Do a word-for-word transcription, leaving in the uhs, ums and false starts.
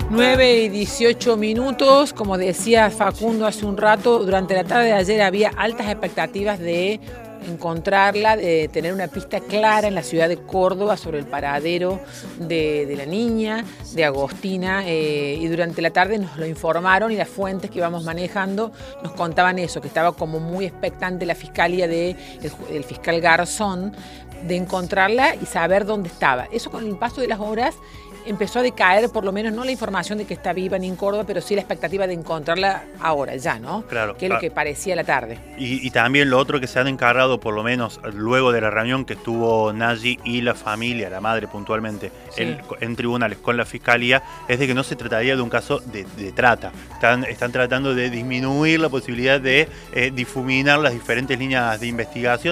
nueve y dieciocho minutos, como decía Facundo hace un rato, durante la tarde de ayer había altas expectativas de encontrarla, de tener una pista clara en la ciudad de Córdoba sobre el paradero de, de la niña, de Agostina, eh, y durante la tarde nos lo informaron y las fuentes que íbamos manejando nos contaban eso, que estaba como muy expectante la fiscalía del de el fiscal Garzón de encontrarla y saber dónde estaba. Eso con el paso de las horas empezó a decaer, por lo menos no la información de que está viva ni en Córdoba, pero sí la expectativa de encontrarla ahora, ya, ¿no? Claro. Que es lo que parecía la tarde. Y, y también lo otro que se han encargado, por lo menos luego de la reunión que estuvo Nayi y la familia, la madre puntualmente, sí. en, en tribunales con la fiscalía, es de que no se trataría de un caso de, de trata. Están, están tratando de disminuir la posibilidad de eh, difuminar las diferentes líneas de investigación.